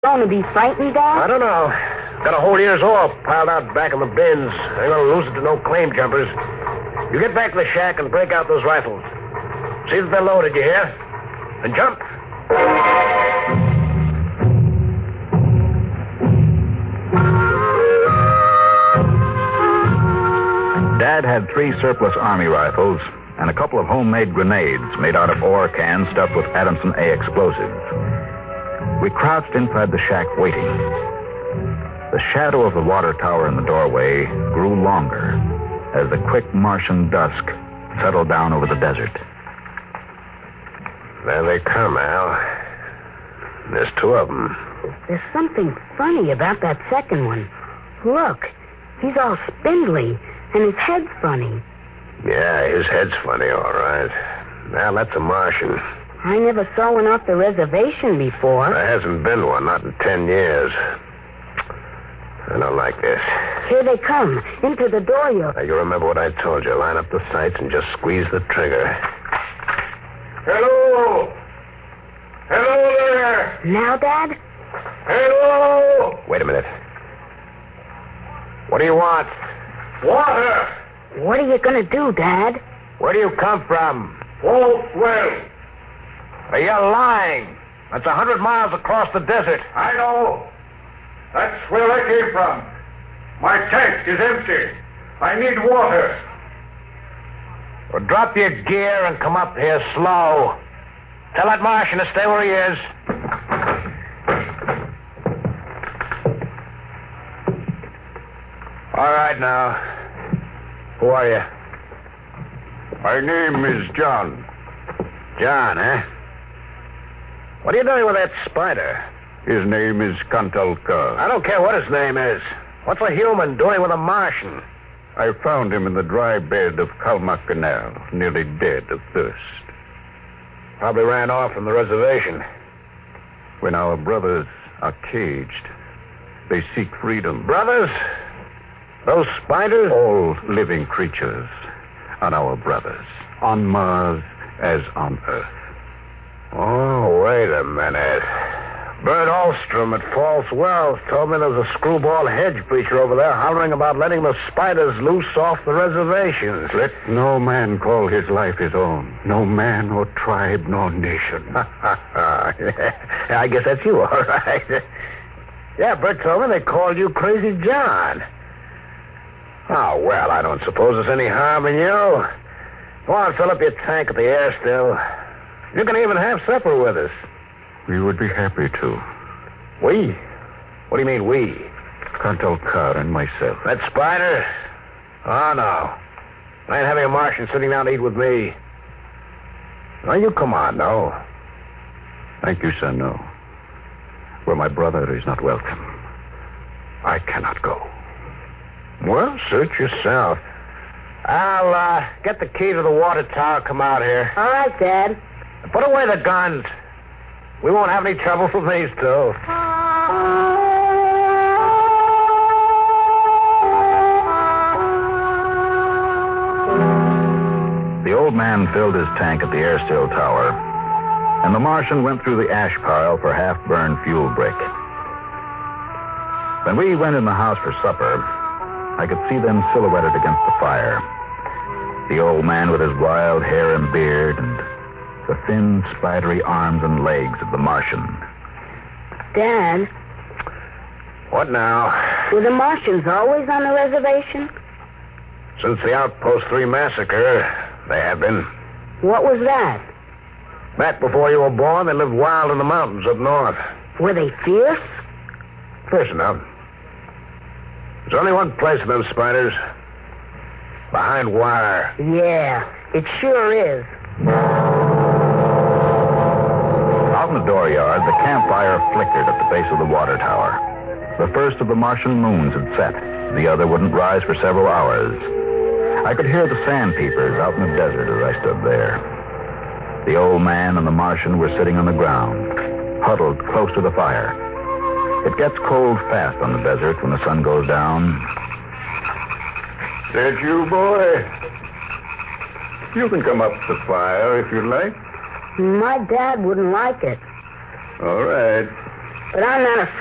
Going to be frightened, Dad? I don't know. Got a whole year's oil piled out back in the bins. Ain't gonna lose it to no claim jumpers. You get back to the shack and break out those rifles. See that they're loaded, you hear? And jump. Dad had 3 surplus Army rifles and a couple of homemade grenades made out of ore cans stuffed with Adamson A explosives. We crouched inside the shack waiting. The shadow of the water tower in the doorway grew longer as the quick Martian dusk settled down over the desert. There they come, Al. There's 2 of them. There's something funny about that second one. Look, he's all spindly, and his head's funny. Yeah, his head's funny, all right. Now, that's a Martian. I never saw one off the reservation before. There hasn't been one, not in 10 years. I don't like this. Here they come, into the door. Now, you remember what I told you. Line up the sights and just squeeze the trigger. Hello! Hello there! Now, Dad? Hello! Wait a minute. What do you want? Water! What are you going to do, Dad? Where do you come from? False Well. You're lying. That's 100 miles across the desert. I know. That's where I came from. My tank is empty. I need water. Well, drop your gear and come up here slow. Tell that Martian to stay where he is. All right, now. Who are you? My name is John. John, eh? What are you doing with that spider? His name is Kantalka. I don't care what his name is. What's a human doing with a Martian? I found him in the dry bed of Kalmak Canal, nearly dead of thirst. Probably ran off from the reservation. When our brothers are caged, they seek freedom. Brothers? Those spiders? All living creatures are our brothers, on Mars as on Earth. Oh, wait a minute. Bert Alstrom at False Wells told me there's a screwball hedge preacher over there hollering about letting the spiders loose off the reservations. Let no man call his life his own. No man or tribe nor nation. Yeah, I guess that's you, all right. Yeah, Bert told me they called you Crazy John. Oh, well, I don't suppose there's any harm in you. Go on, fill up your tank at the air still. You can even have supper with us. We would be happy to. We? What do you mean, we? Kantalka and myself. That spider? Oh, no. I ain't having a Martian sitting down to eat with me. Now, you come on, no. Thank you, sir, no. Where my brother is not welcome, I cannot go. Well, suit yourself. I'll get the key to the water tower. Come out here. All right, Dad. Put away the guns. We won't have any trouble from these 2. The old man filled his tank at the air still tower, and the Martian went through the ash pile for half-burned fuel brick. When we went in the house for supper, I could see them silhouetted against the fire. The old man with his wild hair and beard, and the thin, spidery arms and legs of the Martian. Dad? What now? Were the Martians always on the reservation? Since the Outpost 3 massacre, they have been. What was that? Back before you were born, they lived wild in the mountains up north. Were they fierce? Fierce enough. There's only one place for them spiders. Behind wire. Yeah, it sure is. Out in the dooryard, the campfire flickered at the base of the water tower. The first of the Martian moons had set. The other wouldn't rise for several hours. I could hear the sandpeepers out in the desert as I stood there. The old man and the Martian were sitting on the ground, huddled close to the fire. It gets cold fast on the desert when the sun goes down. That you, boy? You can come up to the fire if you like. My dad wouldn't like it. All right. but I'm not afraid.